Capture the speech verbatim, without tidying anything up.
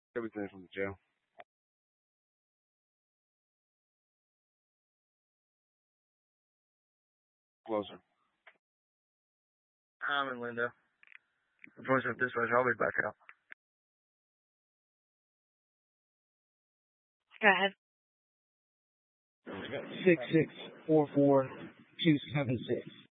Everything from the jail. Closer. I'm in Lindo. Unfortunately, this much, I'll be back out. Go ahead. Six six four four two seven six.